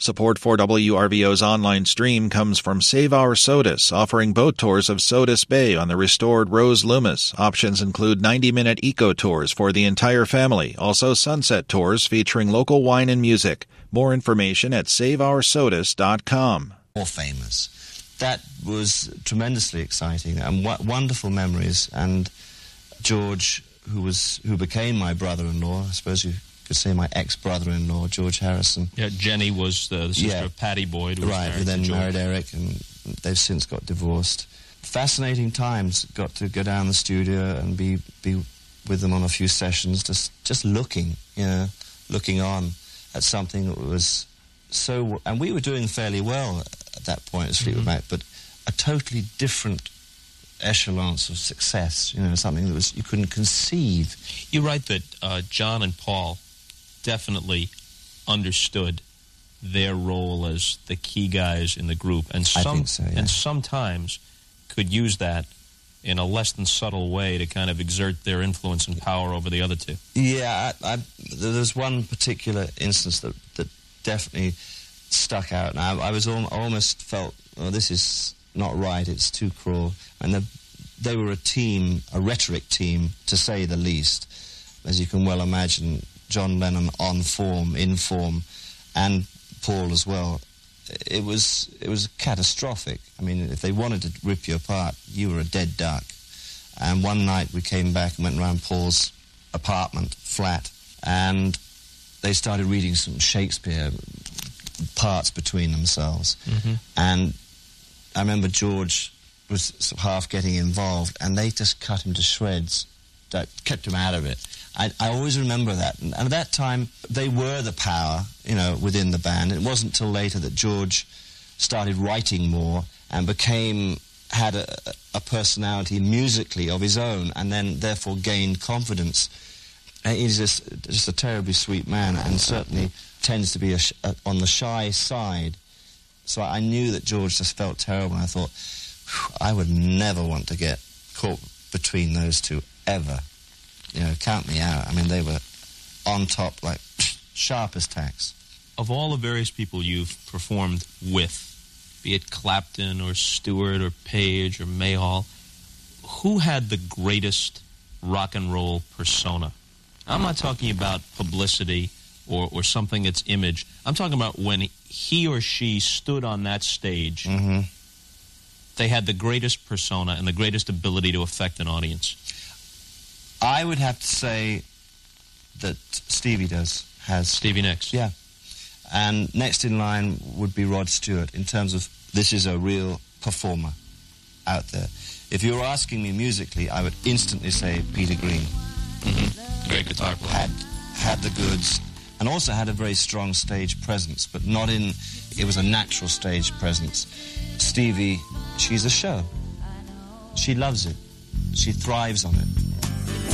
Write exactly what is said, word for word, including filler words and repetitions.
Support for W R V O's online stream comes from Save Our Sodus, offering boat tours of Sodus Bay on the restored Rose Loomis. Options include ninety-minute eco tours for the entire family, also sunset tours featuring local wine and music. More information at save our sodus dot com. More famous. That was tremendously exciting and w- wonderful memories. And George, who was who became my brother-in-law, I suppose you could say my ex-brother-in-law, George Harrison. Yeah, Jenny was the, the sister yeah. of Patty Boyd, who was right, married who then to George. married Eric, and they've since got divorced. Fascinating times. Got to go down the studio and be be with them on a few sessions, just just looking, you know, looking on at something that was so... And we were doing fairly well at that point at Fleetwood Mac, but a totally different echelons of success, you know, something that was you couldn't conceive. You're right that uh, John and Paul definitely understood their role as the key guys in the group, and some, I think so, yeah. and sometimes could use that in a less than subtle way to kind of exert their influence and power over the other two. Yeah, I, I, there's one particular instance that, that definitely stuck out, and I, I was al- almost felt, oh, this is not right, it's too cruel. And the, they were a team, a rhetoric team, to say the least. As you can well imagine, John Lennon on form, in form, and Paul as well. It was it was catastrophic. I mean, if they wanted to rip you apart, you were a dead duck. And one night we came back and went round Paul's apartment, flat, and they started reading some Shakespeare parts between themselves. Mm-hmm. And I remember George was sort of half getting involved, and they just cut him to shreds, that kept him out of it. I, I always remember that. And at that time, they were the power, you know, within the band. It wasn't until later that George started writing more and became, had a, a personality musically of his own, and then therefore gained confidence. And he's just, just a terribly sweet man, and certainly tends to be a sh- a, on the shy side. So I knew that George just felt terrible, and I thought, I would never want to get caught between those two, ever. You know, count me out. I mean, they were on top, like, sharp as tacks. Of all the various people you've performed with, be it Clapton or Stewart or Page or Mayhall, who had the greatest rock and roll persona? I'm not talking about publicity or, or something that's image. I'm talking about when he or she stood on that stage, mm-hmm. they had the greatest persona and the greatest ability to affect an audience. I would have to say that Stevie does, has... Stevie Nicks. Yeah. And next in line would be Rod Stewart, in terms of this is a real performer out there. If you were asking me musically, I would instantly say Peter Green. Mm-hmm. Great guitar player. Had, had the goods, and also had a very strong stage presence, but not in... It was a natural stage presence. Stevie, she's a show. She loves it. She thrives on it.